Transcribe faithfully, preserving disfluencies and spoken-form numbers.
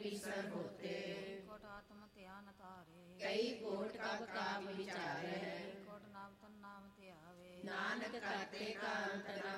बिसर होते। कोट आत्म ध्यान तारे, कई कोट कब काम विचारे। कोट नाम तन नाम ध्यावे, नानक करते का अंत न